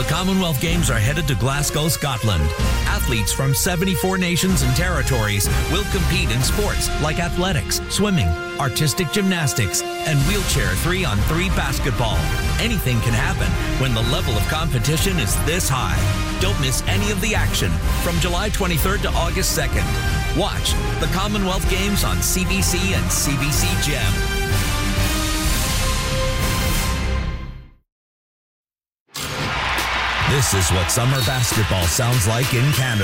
The Commonwealth Games are headed to Glasgow, Scotland. Athletes from 74 nations and territories will compete in sports like athletics, swimming, artistic gymnastics, and wheelchair 3-on-3 basketball. Anything can happen when the level of competition is this high. Don't miss any of the action from July 23rd to August 2nd. Watch the Commonwealth Games on CBC and CBC Gem. This is what summer basketball sounds like in Canada.